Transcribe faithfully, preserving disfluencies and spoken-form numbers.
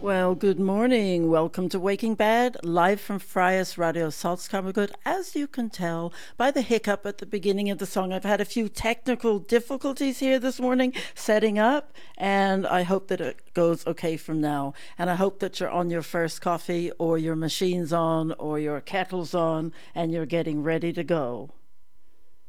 Well, good morning. Welcome to Waking Bad, live from Freies Radio Salzkammergut. As you can tell by the hiccup at the beginning of the song, I've had a few technical difficulties here this morning setting up, and I hope that it goes okay from now. And I hope that you're on your first coffee, or your machine's on, or your kettle's on, and you're getting ready to go.